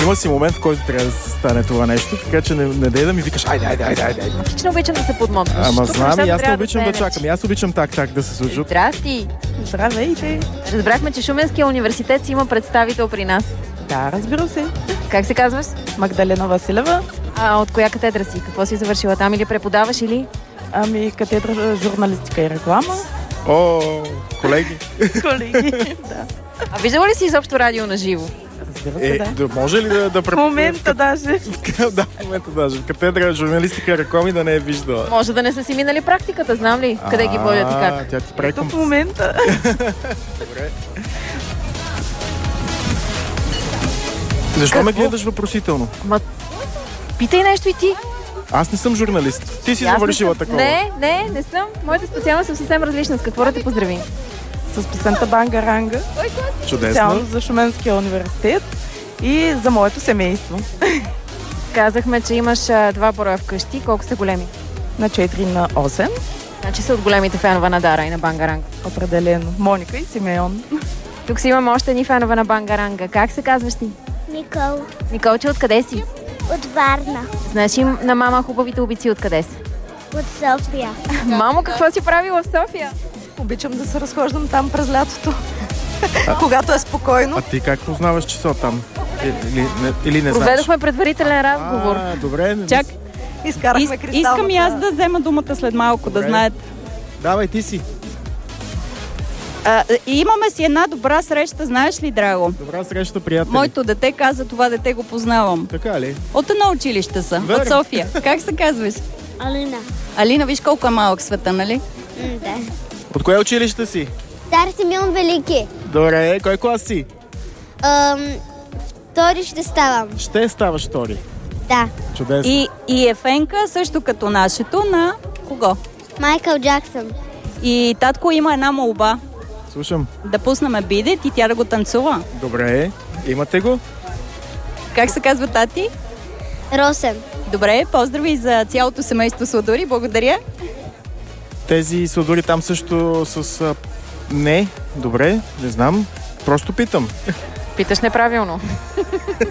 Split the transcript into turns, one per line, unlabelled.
Има си момент, в който трябва да се стане това нещо, така че не дей да ми викаш, айде.
Лично обичам да се подмотваш.
Ама
Тук
знам и
нещата
аз не
трябва
обичам да
се
чакам. И аз обичам так да се случат.
Здрасти!
Здравейте!
Разбрахме, че Шуменския университет си има представител при нас.
Да, разбира се.
Как се казваш?
Магдалена Василева.
А от коя катедра си? Какво си завършила там или преподаваш или?
Ами катедра журналистика и реклама.
О, колеги.
Колеги, да.
А виждала ли си изобщо радио на живо?
Разбира се, да.
Може ли да
В момента даже.
Да, в момента даже. В катедра журналистика и реклами да не е виждала.
Може да не са си минали практиката, знам ли? Къде ги водят и как?
Тя ти прави
В момента.
Добре. Защо ме гледаш въпросително?
Ма, питай нещо и ти.
Аз не съм журналист. Ти си
Аз не
завършила
съм.
такова.
Не съм. Моята специалност е съвсем различна. С какво да те поздравим?
С песента Банга Ранга.
Чудесно.
Специално за Шуменския университет и за моето семейство.
Казахме, че имаш 2 броя вкъщи. Колко са големи?
На 4 на 8.
Значи са от големите фенове на Дара и на Бангаранга.
Определено. Моника и Симеон.
Тук си имаме още едни фенове на Бангаранга. Как се казваш ти?
Никол.
Николче, откъде си?
От Варна.
Знаеш ли на мама хубавите обици откъде са?
От София.
Мамо, какво си правила в София?
Обичам да се разхождам там през лятото. Когато е спокойно.
А ти как познаваш, че са там? Или не знаеш?
Проведохме предварителен разговор.
Добре.
Чак,
Изкарахме кристалната.
искам и аз да взема думата след малко,
Добре.
да знаете.
Давай, ти си.
Имаме си една добра среща, знаеш ли, Драго?
Добра среща, приятели.
Моето дете каза, това дете го познавам.
Така ли?
От едно училище са,
Верно.
от София. Как се казваш?
Алина.
Алина, виж колко е малък света, нали?
Да.
От кое училище си?
Цар Симеон Велики.
Добре, кой клас си?
Втори ще ставам.
Ще ставаш втори.
Да.
Чудесно.
И Ефенка също като нашето на кого?
Майкъл Джаксън.
И татко има една молба.
Слушам.
Да пуснем бидет и тя да го танцува.
Добре, имате го?
Как се казва тати?
Росен.
Добре, поздрави за цялото семейство Сладури, благодаря.
Тези сладури там също с... Не, добре, не знам. Просто питам.
Питаш неправилно.